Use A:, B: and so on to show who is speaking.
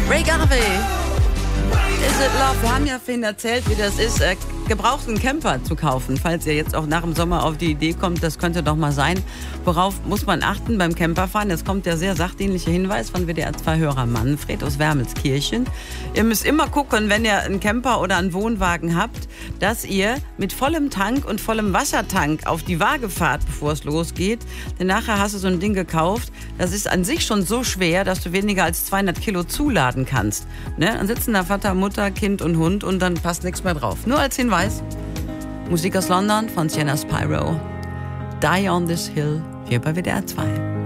A: Ray Garvey. Is it love? Wir haben ja vorhin erzählt, wie das ist, gebrauchten Camper zu kaufen. Falls ihr jetzt auch nach dem Sommer auf die Idee kommt, das könnte doch mal sein. Worauf muss man achten beim Camperfahren? Jetzt kommt der sehr sachdienliche Hinweis von WDR-2-Hörer Manfred aus Wermelskirchen. Ihr müsst immer gucken, wenn ihr einen Camper oder einen Wohnwagen habt, dass ihr mit vollem Tank und vollem Wassertank auf die Waage fahrt, bevor es losgeht. Denn nachher hast du so ein Ding gekauft, das ist an sich schon so schwer, dass du weniger als 200 Kilo zuladen kannst. Ne? Dann sitzen da Vater, Mutter, Kind und Hund und dann passt nichts mehr drauf. Nur als Hinweis. Musik aus London von Sienna Spyro. Die on this Hill, hier bei WDR 2.